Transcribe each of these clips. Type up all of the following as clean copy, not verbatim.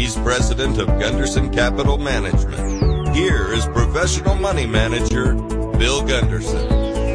He's president of Gunderson Capital Management. Here is professional money manager, Bill Gunderson.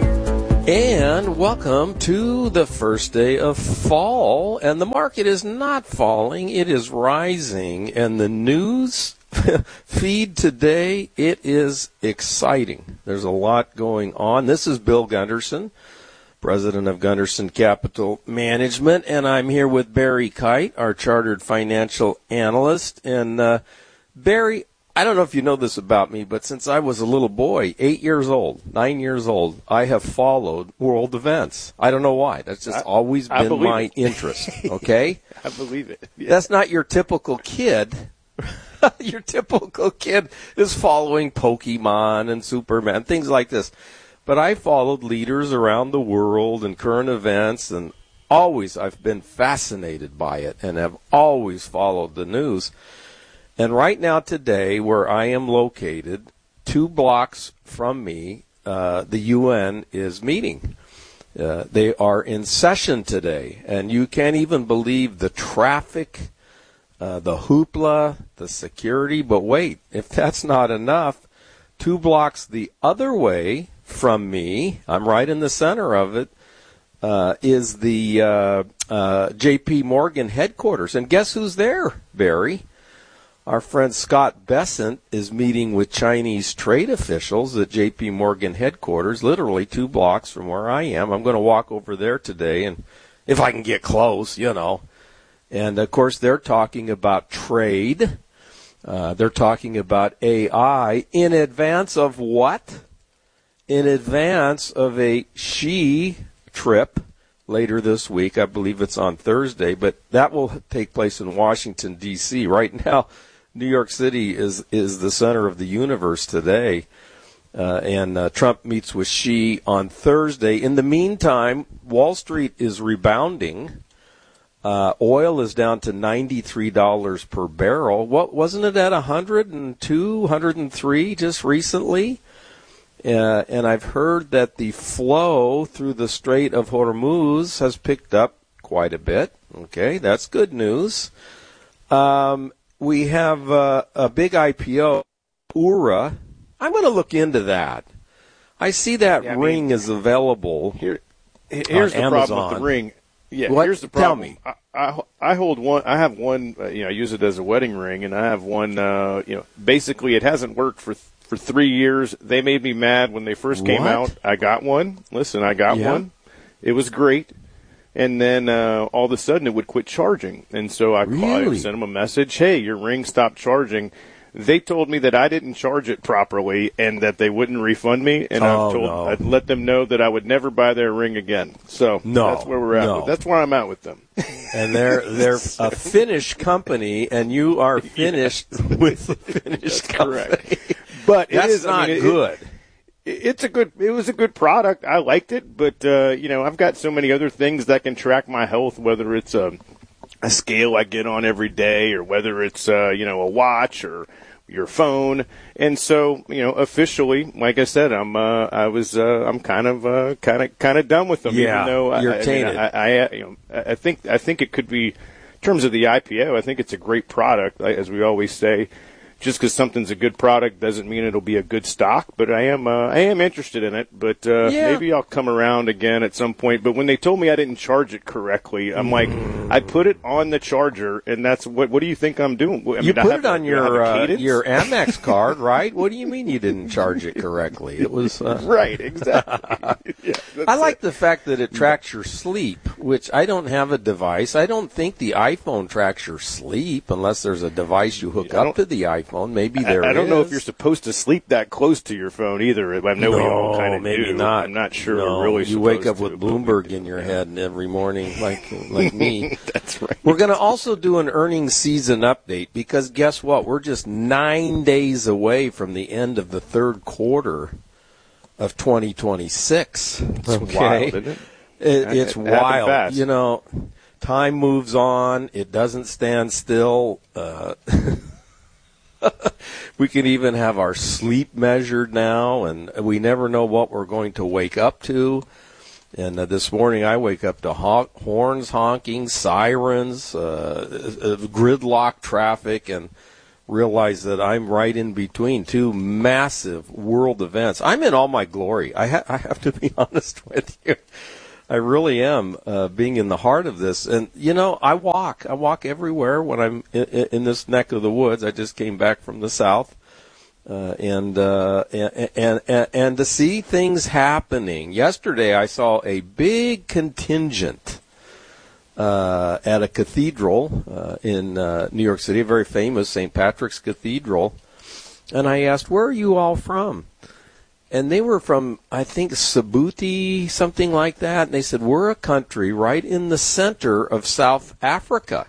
And welcome to the first day of fall. And the market is not falling, it is rising. And the news feed today, it is exciting. There's a lot going on. This is Bill Gunderson, president of Gunderson Capital Management, and I'm here with Barry Kite, our chartered financial analyst. And Barry, I don't know if you know this about me, but since I was a little boy, 9 years old, I have followed world events. I don't know why. That's just always been my interest, okay? I believe it. Yeah. That's not your typical kid. Your typical kid is following Pokemon and Superman, things like this. But I followed leaders around the world and current events, and always I've been fascinated by it and have always followed the news. And right now today, where I am located, 2 blocks from me, the UN is meeting. They are in session today, and you can't even believe the traffic, the hoopla, the security. But wait, if that's not enough, 2 blocks the other way from me, I'm right in the center of it, is the J.P. Morgan headquarters. And guess who's there, Barry? Our friend Scott Bessent is meeting with Chinese trade officials at J.P. Morgan headquarters, literally 2 blocks from where I am. I'm going to walk over there today, and if I can get close, you know. And, of course, they're talking about trade. They're talking about AI in advance of what? In advance of a Xi trip later this week. I believe it's on Thursday, but that will take place in Washington, D.C. Right now, New York City is the center of the universe today, and Trump meets with Xi on Thursday. In the meantime, Wall Street is rebounding. Oil is down to $93 per barrel. What wasn't it at 102, 103 just recently? And I've heard that the flow through the Strait of Hormuz has picked up quite a bit. Okay, that's good news. We have a big IPO, Oura. I'm going to look into that. I see that ring is available. Here's on the Amazon. problem with the ring. Yeah, What? here's the problem. Tell me. I hold one. I have one. I use it as a wedding ring, and I have one. Basically, it hasn't worked for 3 years. They made me mad when they first came out. I got one. Listen, I got one. It was great. And then all of a sudden it would quit charging. And so I sent them a message, hey, your ring stopped charging. They told me that I didn't charge it properly and that they wouldn't refund me. And I'd let them know that I would never buy their ring again. So that's where we're at. That's where I'm at with them. And they're a Finnish company, and you are finished with the Finnish company. Correct. But that's not good. It was a good product. I liked it, but I've got so many other things that can track my health, whether it's a scale I get on every day, or whether it's a watch or your phone. And so, officially, like I said, I'm kind of done with them. Yeah, even though you're tainted. I think it could be, in terms of the IPO, I think it's a great product, as we always say. Just because something's a good product doesn't mean it'll be a good stock, but I am interested in it. But maybe I'll come around again at some point. But when they told me I didn't charge it correctly, I'm like, I put it on the charger, and that's what do you think I'm doing? You put it on your Amex card, right? What do you mean you didn't charge it correctly? It was right, exactly. I like the fact that it tracks your sleep, which I don't have a device. I don't think the iPhone tracks your sleep unless there's a device you hook up to the iPhone. Maybe there I don't know if you're supposed to sleep that close to your phone either. I know we all kind of maybe do. not. I'm not sure we're really you wake up with Bloomberg in your head every morning like me. That's right. We're going to also do an earnings season update because guess what? We're just 9 days away from the end of the third quarter of 2026. It's wild, isn't it? It's wild. Fast. Time moves on. It doesn't stand still. We can even have our sleep measured now, and we never know what we're going to wake up to. And this morning I wake up to horns honking, sirens, gridlock traffic, and realize that I'm right in between two massive world events. I'm in all my glory. I have to be honest with you. I really am being in the heart of this. And, I walk everywhere when I'm in this neck of the woods. I just came back from the south. And to see things happening. Yesterday I saw a big contingent at a cathedral in New York City, a very famous St. Patrick's Cathedral. And I asked, where are you all from? And they were from, I think, Djibouti, something like that. And they said, we're a country right in the center of South Africa.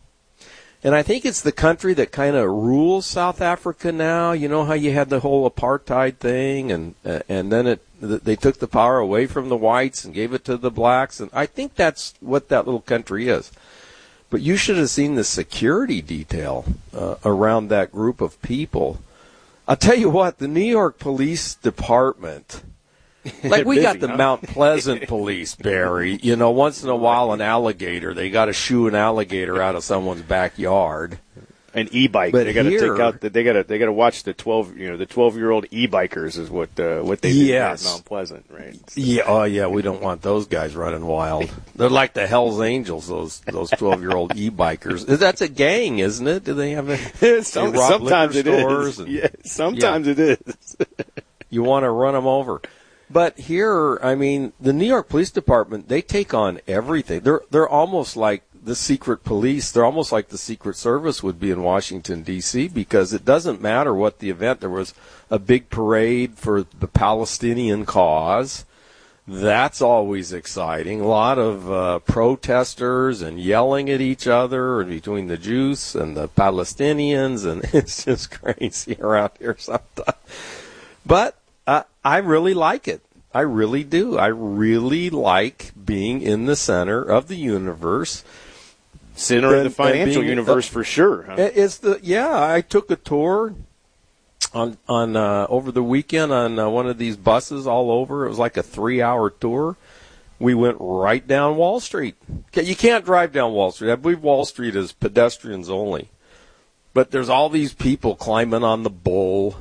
And I think it's the country that kind of rules South Africa now. You know how you had the whole apartheid thing, and then they took the power away from the whites and gave it to the blacks. And I think that's what that little country is. But you should have seen the security detail around that group of people. I'll tell you what, the New York Police Department, like we got the Mount Pleasant Police, Barry. Once in a while an alligator, they got to shoo an alligator out of someone's backyard. An e-bike. But they got to take out. They got to watch the 12-year-old e-bikers is what they do at Mount Pleasant, right? So. Yeah. Oh yeah, we don't want those guys running wild. They're like the Hell's Angels. Those 12-year-old e-bikers. That's a gang, isn't it? Do they have a? Sometimes it is. Sometimes it is. You want to run them over. But here, the New York Police Department, they take on everything. They're almost like the secret police. They're almost like the Secret Service would be in Washington, D.C., because it doesn't matter what the event. There was a big parade for the Palestinian cause. That's always exciting. A lot of protesters and yelling at each other and between the Jews and the Palestinians, and it's just crazy around here sometimes. But I really like it. I really do. I really like being in the center of the universe. Center of the financial universe for sure. Huh? I took a tour on over the weekend on one of these buses all over. It was like a 3-hour tour. We went right down Wall Street. You can't drive down Wall Street. I believe Wall Street is pedestrians only. But there's all these people climbing on the bull,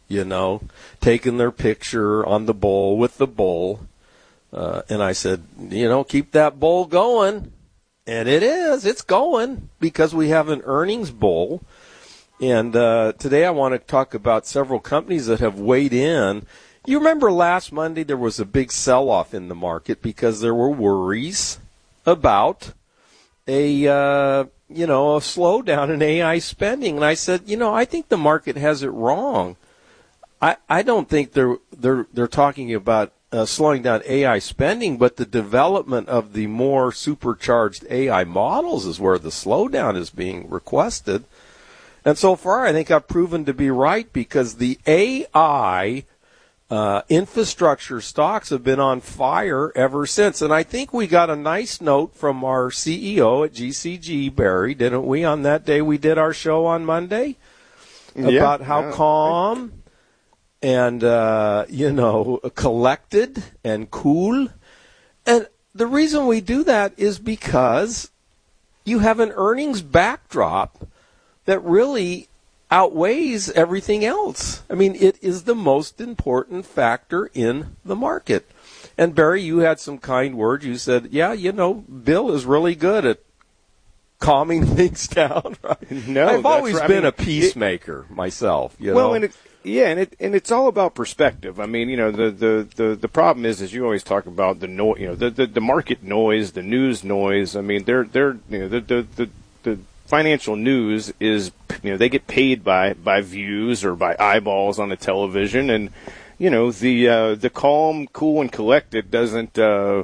taking their picture on the bull with the bull. And I said, keep that bull going. And it's going because we have an earnings bull. And today I want to talk about several companies that have weighed in. You remember last Monday there was a big sell-off in the market because there were worries about a slowdown in AI spending. And I said, I think the market has it wrong. I don't think they're talking about slowing down AI spending, but the development of the more supercharged AI models is where the slowdown is being requested. And so far, I think I've proven to be right because the AI infrastructure stocks have been on fire ever since. And I think we got a nice note from our CEO at GCG, Barry, didn't we, on that day we did our show on Monday? About how calm and, collected and cool. And the reason we do that is because you have an earnings backdrop that really outweighs everything else. It is the most important factor in the market. And Barry, you had some kind words. You said, Bill is really good at calming things down. Right? No, I've always been a peacemaker myself. And it's all about perspective. The problem is you always talk about the noise, the market noise, the news noise. The financial news is, they get paid by views or by eyeballs on the television, and the calm, cool, and collected doesn't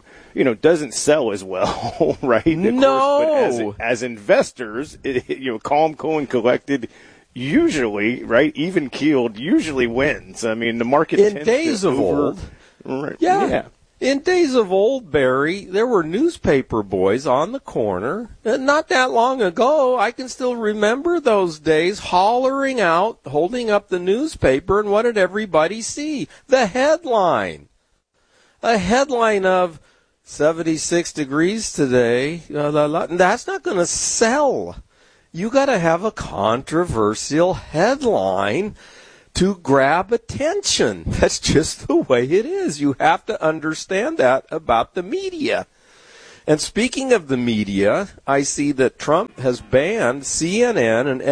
sell as well, right? No. But as investors, calm, cool, and collected usually, right, even keeled usually wins. The market in days of old, right? Yeah. In days of old, Barry, there were newspaper boys on the corner. And not that long ago, I can still remember those days, hollering out, holding up the newspaper, and what did everybody see? The headline. A headline of, 76 degrees today. That's not going to sell. You got to have a controversial headline to grab attention. That's just the way it is. You have to understand that about the media. And speaking of the media, I see that Trump has banned CNN and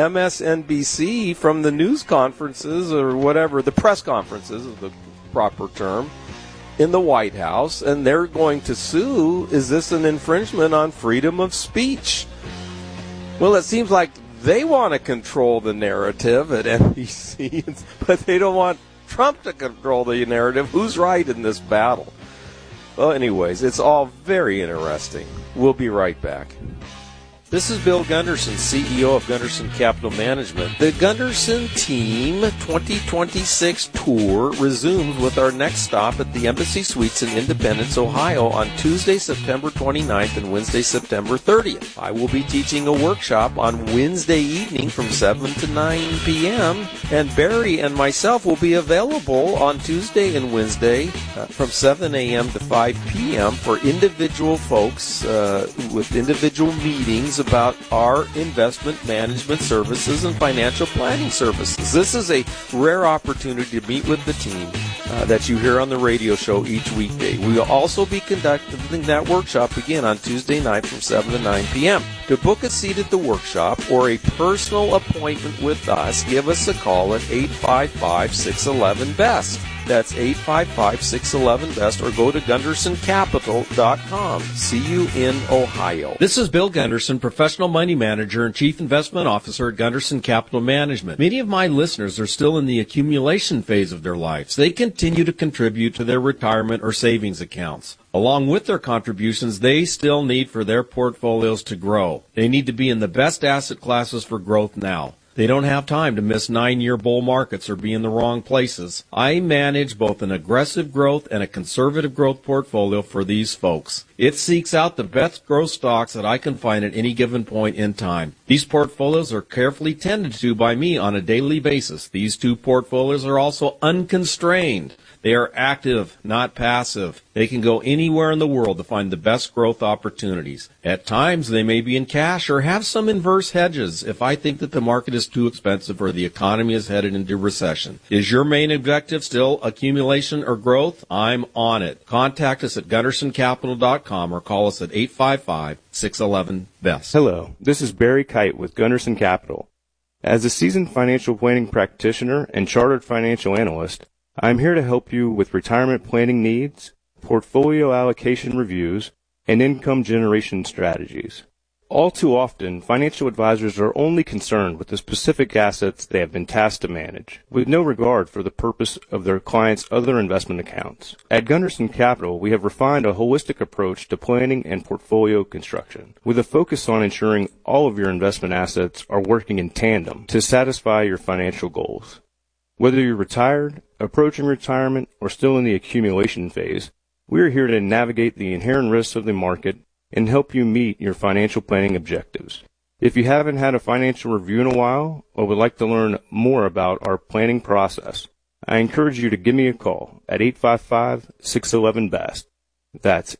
MSNBC from the news conferences or whatever, the press conferences is the proper term, in the White House, and they're going to sue. Is this an infringement on freedom of speech? Well, it seems like they want to control the narrative at NBC, but they don't want Trump to control the narrative. Who's right in this battle? Well, anyways, it's all very interesting. We'll be right back. This is Bill Gunderson, CEO of Gunderson Capital Management. The Gunderson Team 2026 tour resumes with our next stop at the Embassy Suites in Independence, Ohio on Tuesday, September 29th and Wednesday, September 30th. I will be teaching a workshop on Wednesday evening from 7 to 9 p.m. and Barry and myself will be available on Tuesday and Wednesday from 7 a.m. to 5 p.m. for individual folks with individual meetings about our investment management services and financial planning services. This is a rare opportunity to meet with the team that you hear on the radio show each weekday. We will also be conducting that workshop again on Tuesday night from 7 to 9 p.m. To book a seat at the workshop or a personal appointment with us, give us a call at 855-611-BEST. That's 855-611-BEST, or go to GundersonCapital.com. See you in Ohio. This is Bill Gunderson, Professional Money Manager and Chief Investment Officer at Gunderson Capital Management. Many of my listeners are still in the accumulation phase of their lives. They continue to contribute to their retirement or savings accounts. Along with their contributions, they still need for their portfolios to grow. They need to be in the best asset classes for growth now. They don't have time to miss 9-year bull markets or be in the wrong places. I manage both an aggressive growth and a conservative growth portfolio for these folks. It seeks out the best growth stocks that I can find at any given point in time. These portfolios are carefully tended to by me on a daily basis. These two portfolios are also unconstrained. They are active, not passive. They can go anywhere in the world to find the best growth opportunities. At times, they may be in cash or have some inverse hedges if I think that the market is too expensive or the economy is headed into recession. Is your main objective still accumulation or growth? I'm on it. Contact us at GundersonCapital.com or call us at 855-611-BEST. Hello, this is Barry Kite with Gunderson Capital. As a seasoned financial planning practitioner and chartered financial analyst, I'm here to help you with retirement planning needs, portfolio allocation reviews, and income generation strategies. All too often, financial advisors are only concerned with the specific assets they have been tasked to manage, with no regard for the purpose of their clients' other investment accounts. At Gunderson Capital, we have refined a holistic approach to planning and portfolio construction, with a focus on ensuring all of your investment assets are working in tandem to satisfy your financial goals. Whether you're retired, approaching retirement, or still in the accumulation phase, we are here to navigate the inherent risks of the market and help you meet your financial planning objectives. If you haven't had a financial review in a while or would like to learn more about our planning process, I encourage you to give me a call at 855-611-BEST. That's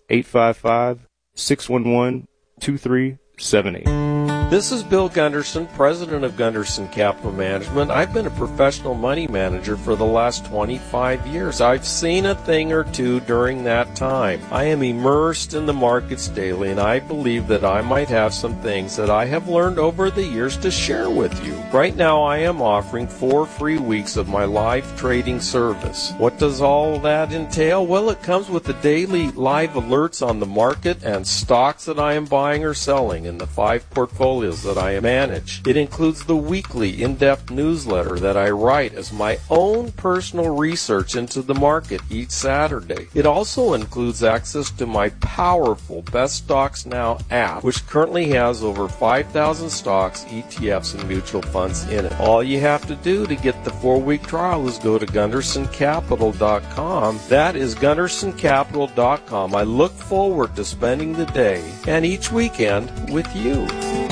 855-611-2378. This is Bill Gunderson, president of Gunderson Capital Management. I've been a professional money manager for the last 25 years. I've seen a thing or two during that time. I am immersed in the markets daily, and I believe that I might have some things that I have learned over the years to share with you. Right now, I am offering 4 free weeks of my live trading service. What does all that entail? Well, it comes with the daily live alerts on the market and stocks that I am buying or selling in the 5 portfolios that I manage. It includes the weekly in-depth newsletter that I write as my own personal research into the market each Saturday. It also includes access to my powerful Best Stocks Now app, which currently has over 5,000 stocks, ETFs, and mutual funds in it. All you have to do to get the 4-week trial is go to GundersonCapital.com. That is GundersonCapital.com. I look forward to spending the day and each weekend with you.